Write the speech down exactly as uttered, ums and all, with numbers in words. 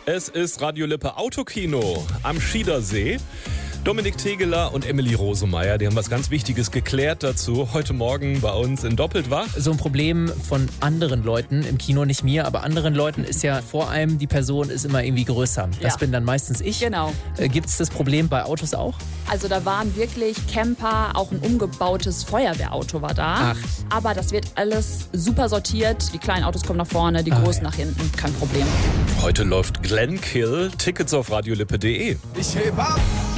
Es ist Radio Lippe Autokino am Schiedersee. Dominik Tegeler und Emily Rosemeyer, die haben was ganz Wichtiges geklärt dazu. Heute Morgen bei uns in Doppelt wach. So ein Problem von anderen Leuten im Kino, nicht mir, aber anderen Leuten ist ja vor allem, die Person ist immer irgendwie größer. Das Ja. bin dann meistens ich. Genau. Äh, Gibt es das Problem bei Autos auch? Also da waren wirklich Camper, auch ein umgebautes Feuerwehrauto war da. Ach. Aber das wird alles super sortiert. Die kleinen Autos kommen nach vorne, die Ah, großen ja. nach hinten. Kein Problem. Heute läuft Glenn Kill. Tickets auf radiolippe punkt de. Ich heb ab.